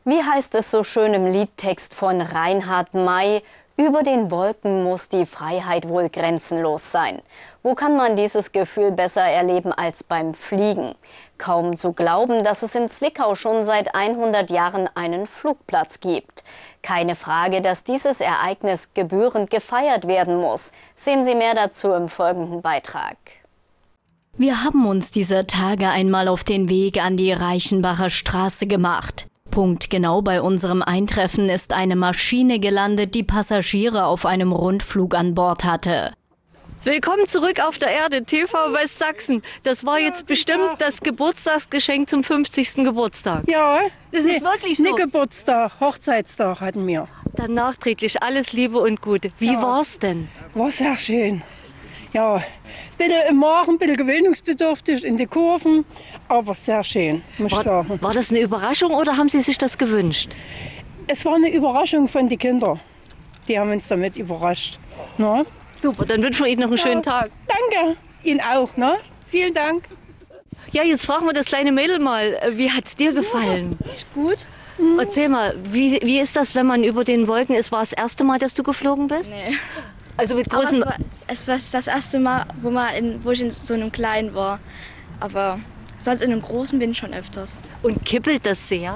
Wie heißt es so schön im Liedtext von Reinhard May? Über den Wolken muss die Freiheit wohl grenzenlos sein. Wo kann man dieses Gefühl besser erleben als beim Fliegen? Kaum zu glauben, dass es in Zwickau schon seit 100 Jahren einen Flugplatz gibt. Keine Frage, dass dieses Ereignis gebührend gefeiert werden muss. Sehen Sie mehr dazu im folgenden Beitrag. Wir haben uns dieser Tage einmal auf den Weg an die Reichenbacher Straße gemacht. Punktgenau bei unserem Eintreffen ist eine Maschine gelandet, die Passagiere auf einem Rundflug an Bord hatte. Willkommen zurück auf der Erde, TV Westsachsen. Das war jetzt bestimmt das Geburtstagsgeschenk zum 50. Geburtstag. Ja, das ist wirklich so. Nicht Geburtstag, Hochzeitstag hatten wir. Dann nachträglich alles Liebe und Gute. Wie war's denn? War sehr schön. Ja, bisschen im Magen, ein bisschen gewöhnungsbedürftig in die Kurven, aber sehr schön, muss ich sagen. War das eine Überraschung oder haben Sie sich das gewünscht? Es war eine Überraschung von den Kindern. Die haben uns damit überrascht. Na? Super, dann wünschen wir Ihnen noch einen schönen Tag. Danke, Ihnen auch. Ne? Vielen Dank. Ja, jetzt fragen wir das kleine Mädel mal, wie hat's dir gefallen? Gut. Erzähl mal, wie ist das, wenn man über den Wolken ist? War es das erste Mal, dass du geflogen bist? Nee. Also mit großen... Es war das erste Mal, wo ich in so einem kleinen war. Aber sonst in einem großen bin ich schon öfters. Und kippelt das sehr?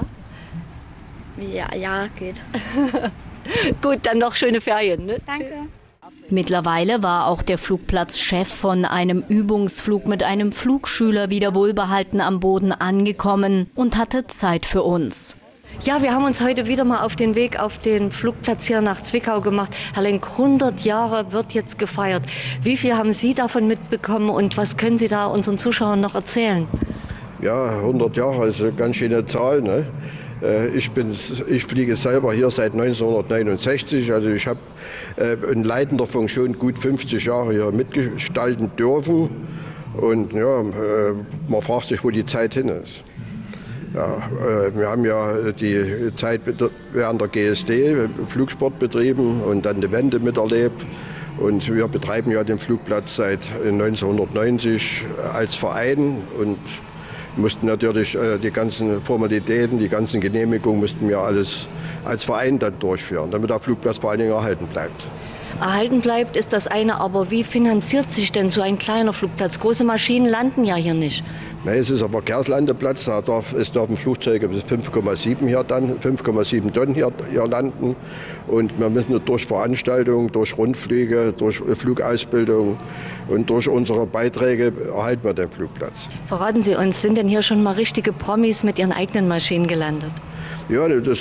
Ja, geht. Gut, dann noch schöne Ferien. Ne? Danke. Mittlerweile war auch der Flugplatzchef von einem Übungsflug mit einem Flugschüler wieder wohlbehalten am Boden angekommen und hatte Zeit für uns. Ja, wir haben uns heute wieder mal auf den Weg auf den Flugplatz hier nach Zwickau gemacht. Herr Lenk, 100 Jahre wird jetzt gefeiert. Wie viel haben Sie davon mitbekommen und was können Sie da unseren Zuschauern noch erzählen? Ja, 100 Jahre ist eine ganz schöne Zahl. Ne? Ich fliege selber hier seit 1969. Also ich habe in leitender Funktion gut 50 Jahre hier mitgestalten dürfen. Und ja, man fragt sich, wo die Zeit hin ist. Ja, wir haben ja die Zeit während der GSD Flugsport betrieben und dann die Wende miterlebt. Und wir betreiben ja den Flugplatz seit 1990 als Verein und mussten natürlich die ganzen Formalitäten, die ganzen Genehmigungen mussten wir alles als Verein dann durchführen, damit der Flugplatz vor allen Dingen erhalten bleibt. Erhalten bleibt ist das eine, aber wie finanziert sich denn so ein kleiner Flugplatz? Große Maschinen landen ja hier nicht. Nein, es ist ein Verkehrslandeplatz, es dürfen Flugzeuge bis 5,7 Tonnen hier landen. Und wir müssen durch Veranstaltungen, durch Rundflüge, durch Flugausbildung und durch unsere Beiträge erhalten wir den Flugplatz. Verraten Sie uns, sind denn hier schon mal richtige Promis mit ihren eigenen Maschinen gelandet? Ja, ich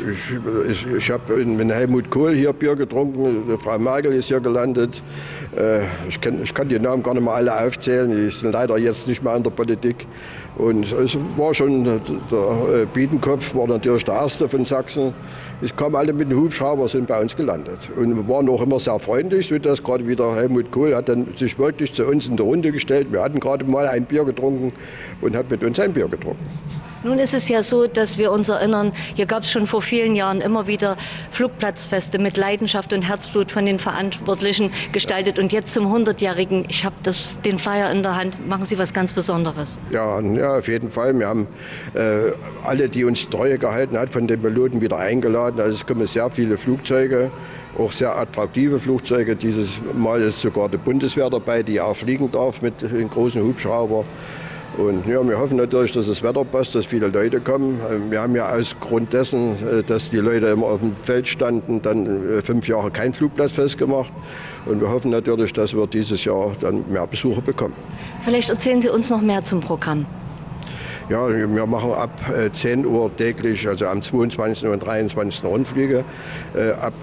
habe mit Helmut Kohl hier Bier getrunken, Frau Merkel ist hier gelandet. Ich kann die Namen gar nicht mehr alle aufzählen, die sind leider jetzt nicht mehr in der Politik. Und es war schon, der Biedenkopf war natürlich der Erste von Sachsen. Es kamen alle mit dem Hubschrauber, sind bei uns gelandet. Und wir waren auch immer sehr freundlich, sodass gerade wieder Helmut Kohl hat dann sich wirklich zu uns in der Runde gestellt. Wir hatten gerade mal ein Bier getrunken und hat mit uns ein Bier getrunken. Nun ist es ja so, dass wir uns erinnern, hier gab es schon vor vielen Jahren immer wieder Flugplatzfeste mit Leidenschaft und Herzblut von den Verantwortlichen gestaltet. Und jetzt zum 100-Jährigen, ich habe den Flyer in der Hand, machen Sie was ganz Besonderes. Ja, auf jeden Fall. Wir haben alle, die uns Treue gehalten hat, von den Piloten wieder eingeladen. Also es kommen sehr viele Flugzeuge, auch sehr attraktive Flugzeuge. Dieses Mal ist sogar die Bundeswehr dabei, die auch fliegen darf mit den großen Hubschrauber. Und ja, wir hoffen natürlich, dass das Wetter passt, dass viele Leute kommen. Wir haben ja aus Grund dessen, dass die Leute immer auf dem Feld standen, dann 5 Jahre kein Flugplatzfest gemacht. Und wir hoffen natürlich, dass wir dieses Jahr dann mehr Besucher bekommen. Vielleicht erzählen Sie uns noch mehr zum Programm. Ja, wir machen ab 10 Uhr täglich, also am 22. und 23. Rundflüge. Ab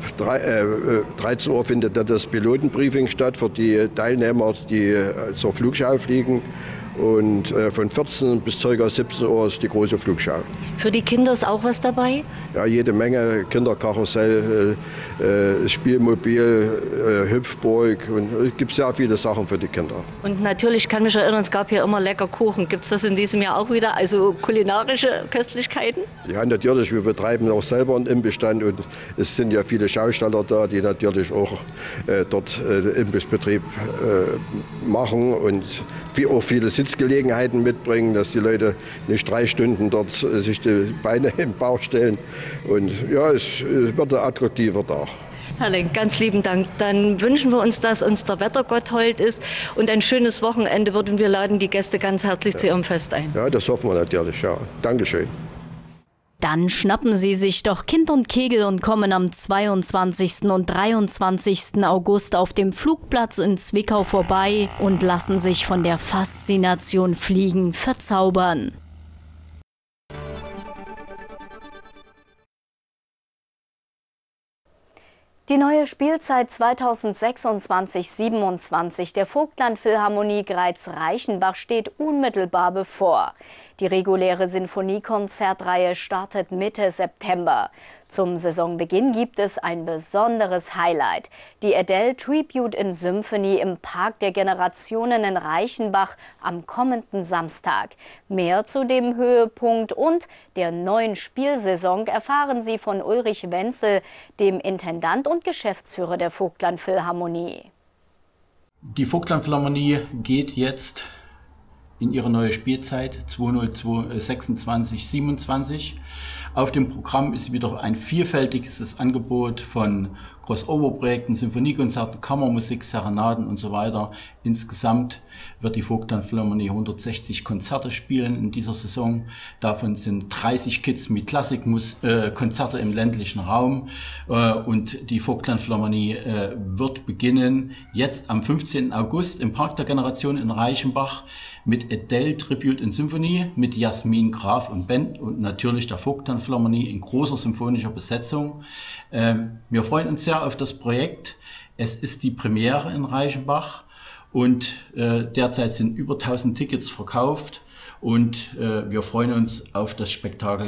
13 Uhr findet dann das Pilotenbriefing statt für die Teilnehmer, die zur Flugschau fliegen. Und von 14 bis ca. 17 Uhr ist die große Flugschau. Für die Kinder ist auch was dabei? Ja, jede Menge. Kinderkarussell, Spielmobil, Hüpfburg. Und es gibt sehr viele Sachen für die Kinder. Und natürlich kann mich erinnern, es gab hier immer lecker Kuchen. Gibt es das in diesem Jahr auch wieder? Also kulinarische Köstlichkeiten? Ja, natürlich. Wir betreiben auch selber einen Imbestand. Und es sind ja viele Schausteller da, die natürlich auch dort Imbissbetrieb machen. Und auch viele Sitz Sitzgelegenheiten mitbringen, dass die Leute nicht 3 Stunden dort sich die Beine im Bauch stellen. Und ja, es wird ein attraktiver Tag. Herr Lenk, ganz lieben Dank. Dann wünschen wir uns, dass uns der Wettergott hold ist und ein schönes Wochenende wird. Und wir laden die Gäste ganz herzlich zu Ihrem Fest ein. Ja, das hoffen wir natürlich. Ja. Dankeschön. Dann schnappen Sie sich doch Kind und Kegel und kommen am 22. und 23. August auf dem Flugplatz in Zwickau vorbei und lassen sich von der Faszination Fliegen verzaubern. Die neue Spielzeit 2026/27 der Vogtlandphilharmonie Greiz-Reichenbach steht unmittelbar bevor. Die reguläre Sinfoniekonzertreihe startet Mitte September. Zum Saisonbeginn gibt es ein besonderes Highlight: die Adele Tribute in Symphony im Park der Generationen in Reichenbach am kommenden Samstag. Mehr zu dem Höhepunkt und der neuen Spielsaison erfahren Sie von Ulrich Wenzel, dem Intendant und Geschäftsführer der Vogtlandphilharmonie. Die Vogtlandphilharmonie geht jetzt in ihre neue Spielzeit 2026/27. Auf dem Programm ist wieder ein vielfältiges Angebot von Crossover-Projekten, Symphoniekonzerten, Kammermusik, Serenaden und so weiter. Insgesamt wird die Vogtlandphilharmonie 160 Konzerte spielen in dieser Saison. Davon sind 30 Kids mit Klassikkonzerte im ländlichen Raum. Und die Vogtlandphilharmonie wird beginnen jetzt am 15. August im Park der Generation in Reichenbach mit Adele Tribute in Symphony, mit Jasmin Graf und Band und natürlich der Vogtlandphilharmonie in großer symphonischer Besetzung. Wir freuen uns sehr auf das Projekt. Es ist die Premiere in Reichenbach und derzeit sind über 1000 Tickets verkauft und wir freuen uns auf das Spektakel